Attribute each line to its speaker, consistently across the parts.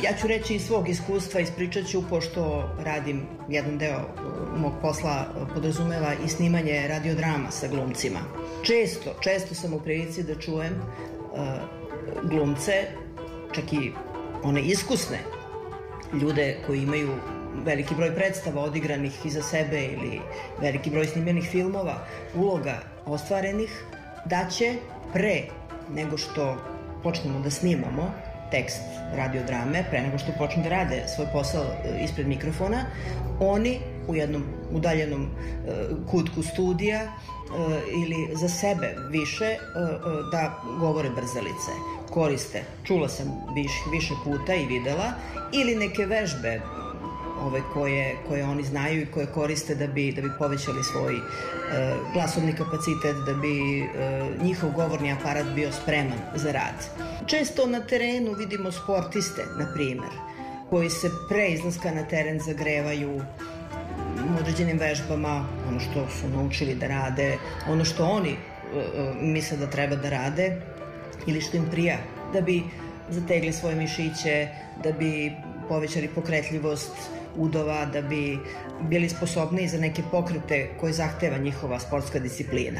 Speaker 1: Ja ću reći iz svog iskustva, ispričat ću, pošto radim jedan deo mog posla podrazumeva i snimanje radiodrama sa glumcima. Često sam u prilici da čujem glumce, čak i one iskusne ljude koji imaju veliki broj predstava odigranih iza sebe ili veliki broj snimljenih filmova, uloga ostvarenih, da će pre nego što počnemo da snimamo tekst radiodrame, pre nego što počnu da rade svoj posao ispred mikrofona, oni u jednom udaljenom kutku studija ili za sebe više da govore brzalice. Koriste, čula sam više puta i videla, ili neke vežbe koje oni znaju i koje koriste da bi povećali svoj glasovni kapacitet, da bi njihov govorni aparat bio spreman za rad. Često na terenu vidimo sportiste, na primer, koji se pre izlaska na teren zagrevaju određenim vežbama, ono što su naučili da rade, ono što oni misle da treba da rade ili što im prija, da bi zategli svoje mišiće, da bi povećali pokretljivost udova, da bi bili sposobniji za neke pokrete koje zahteva njihova sportska disciplina.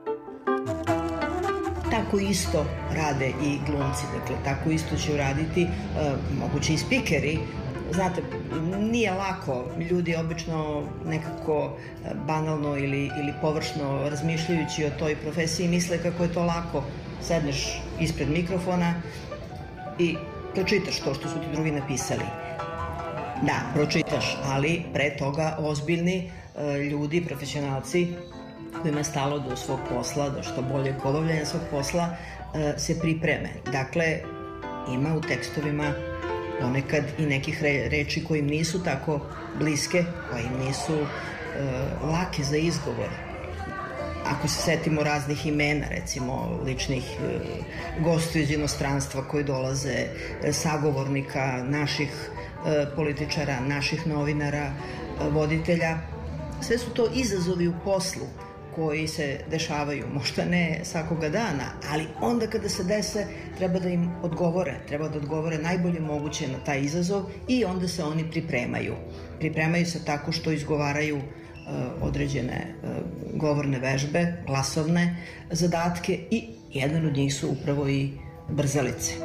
Speaker 1: Tako isto rade i glumci, dakle, tako isto će uraditi moguće i spikeri. Znate, nije lako, ljudi obično nekako banalno ili površno razmišljajući o toj profesiji misle kako je to lako. Sedneš ispred mikrofona i pročitaš to što su ti drugi napisali. Da, pročitaš, ali pre toga ozbiljni ljudi, profesionalci, kojima je stalo do svog posla, do što bolje obavljanja svog posla, se pripreme. Dakle, ima u tekstovima ponekad i nekih reči koje im nisu tako bliske, koje im nisu lake za izgovor. Ako se setimo raznih imena, recimo ličnih gostiju iz inostranstva koji dolaze, sagovornika naših političara, naših novinara, voditelja, sve su to izazovi u poslu koji se dešavaju, možda ne svakoga dana, ali onda kada se dese treba da im odgovore, treba da odgovore najbolje moguće na taj izazov i onda se oni pripremaju. Pripremaju se tako što izgovaraju određene govorne vežbe, glasovne zadatke i jedan od njih su upravo i brzalice.